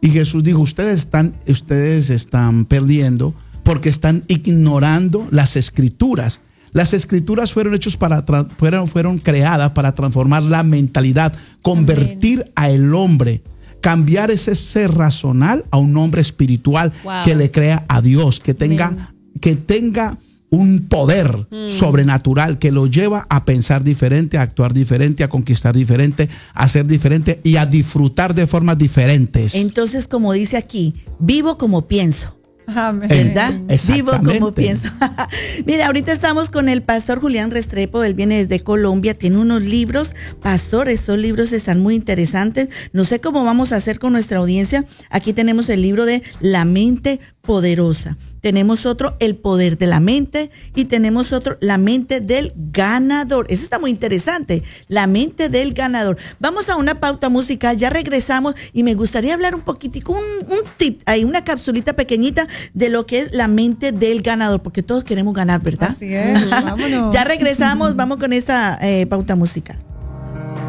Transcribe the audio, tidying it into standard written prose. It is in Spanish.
Y Jesús dijo, ustedes están perdiendo porque están ignorando las escrituras. Las escrituras fueron fueron creadas para transformar la mentalidad, convertir al hombre, cambiar ese ser racional a un hombre espiritual que le crea a Dios, que tenga un poder sobrenatural que lo lleva a pensar diferente, a actuar diferente, a conquistar diferente, a ser diferente y a disfrutar de formas diferentes. Entonces, como dice aquí, vivo como pienso. Amén. ¿Verdad? Vivo Exactamente. como pienso. Mira, ahorita estamos con el pastor Julián Restrepo, él viene desde Colombia, tiene unos libros. Pastor, estos libros están muy interesantes. No sé cómo vamos a hacer con nuestra audiencia. Aquí tenemos el libro de La mente poderosa. Tenemos otro, El poder de la mente, y tenemos otro, La mente del ganador. Eso está muy interesante, La mente del ganador. Vamos a una pauta musical, ya regresamos y me gustaría hablar un poquitico, un tip, hay una capsulita pequeñita de lo que es la mente del ganador, porque todos queremos ganar, ¿verdad? Así es, vámonos. Ya regresamos, vamos con esta pauta musical.